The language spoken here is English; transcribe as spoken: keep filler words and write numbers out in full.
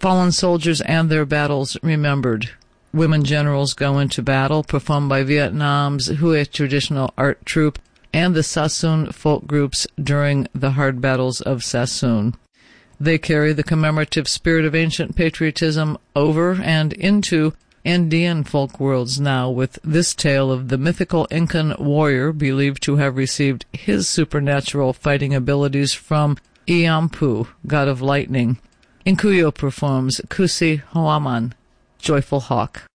Fallen soldiers and their battles remembered. Women generals go into battle, performed by Vietnam's Hue traditional art troupe and the Sassoon folk groups during the hard battles of Sassoon. They carry the commemorative spirit of ancient patriotism over and into Andean folk worlds now, with this tale of the mythical Incan warrior believed to have received his supernatural fighting abilities from Iampu, god of lightning. Inkuyo performs Kusi Hoaman, Joyful Hawk.